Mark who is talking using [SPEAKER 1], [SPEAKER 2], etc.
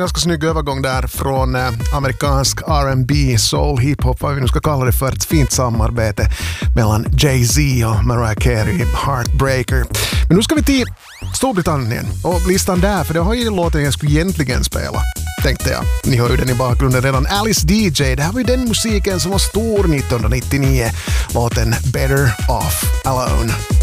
[SPEAKER 1] ganska snygg övergång där från amerikansk R&B, soul, hiphop, vad vi nu ska kalla det för, ett fint samarbete mellan Jay-Z och Mariah Carey, Heartbreaker. Men nu ska vi till Storbritannien och listan där, för det har ju låten jag skulle egentligen spela, tänkte jag. Ni hör ju den i bakgrunden redan. Alice DJ, det här var ju den musiken som var stor 1999. Låten Better Off Alone.